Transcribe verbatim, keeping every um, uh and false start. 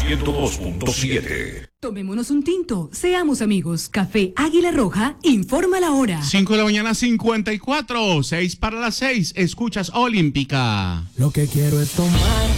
ciento dos punto siete. Tomémonos un tinto, seamos amigos. Café Águila Roja, informa la hora. cinco de la mañana, cincuenta y cuatro, seis para las seis. Escuchas Olímpica. Lo que quiero es tomar